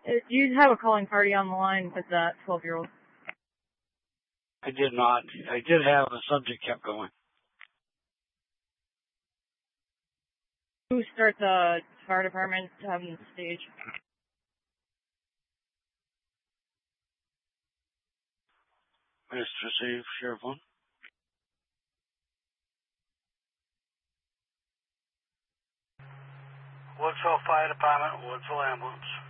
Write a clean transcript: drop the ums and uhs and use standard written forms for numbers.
Do you have a calling party on the line with that 12-year-old? I did not. I did have a subject kept going. Who start the fire department having the stage? Mr. Steve, Sheriff 1. Woodsville Fire Department, Woodsville Ambulance.